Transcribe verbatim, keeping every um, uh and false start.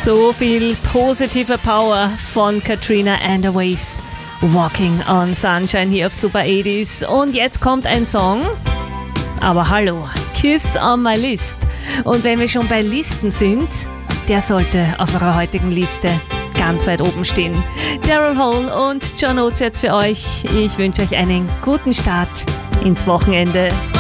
So viel positive Power von Katrina and the Waves. Walking on Sunshine hier auf Super achtziger. Und jetzt kommt ein Song. Aber hallo, Kiss on my list. Und wenn wir schon bei Listen sind, der sollte auf eurer heutigen Liste ganz weit oben stehen. Daryl Hall und John Oates jetzt für euch. Ich wünsche euch einen guten Start ins Wochenende.